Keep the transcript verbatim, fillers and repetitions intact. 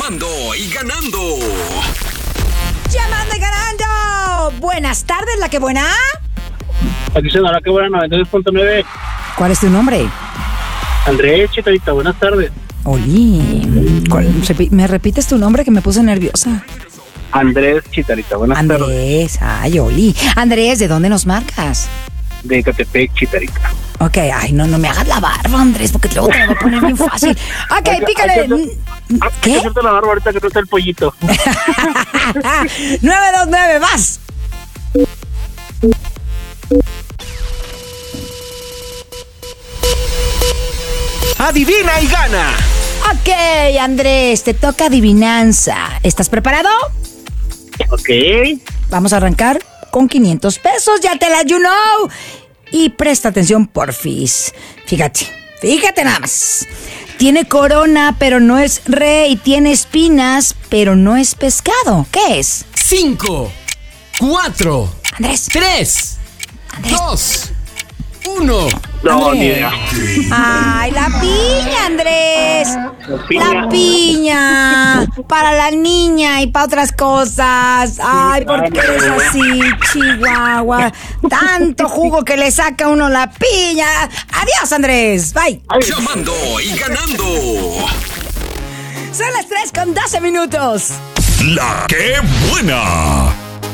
Llamando y ganando. Llamando y ganando. Buenas tardes, la que buena. Aquí se la que buena noventa y dos punto nueve. ¿Cuál es tu nombre? Andrés, Chitarita, buenas tardes. Oli. ¿Cuál- repi- ¿Me repites tu nombre que me puse nerviosa? Andrés, Chitarita, buenas tardes. Andrés, ay, Oli. Andrés, ¿de dónde nos marcas? De Catepec, Chitarita. Ok, ay, no, no me hagas la barba, Andrés, porque luego te la voy a poner bien fácil. Ok, Hay que- pícale. hay que- Ah, hay que ¿Qué? hacerte la barba ahorita que no está el pollito. nueve dos nueve, vas. Adivina y gana. Ok, Andrés, te toca adivinanza. ¿Estás preparado? Ok. Vamos a arrancar con quinientos pesos, ya te la you know. Y presta atención, porfis. Fíjate, fíjate nada más. Tiene corona, pero no es rey. Tiene espinas, pero no es pescado. ¿Qué es? Cinco, cuatro, Andrés. tres, Andrés. dos, uno. No, Andrés. ni idea. Ay, la piña, Andrés. La piña. La piña. Para la niña y para otras cosas. Ay, ¿por qué eres así, Chihuahua? Tanto jugo que le saca uno la piña. Adiós, Andrés. Bye. Llamando y ganando. Son las tres con doce minutos. La que buena.